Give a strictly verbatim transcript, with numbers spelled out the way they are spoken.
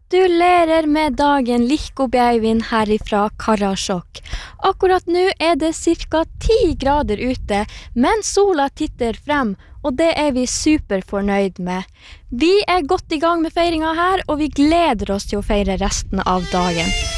Gratulerer med dagen, Likko Beivin herifra Karasjok. Akkurat nå er det cirka ti grader ute, men sola titter frem, og det er vi superfornøyd med. Vi er godt i gang med feiringen her, og vi gleder oss til å feire resten av dagen.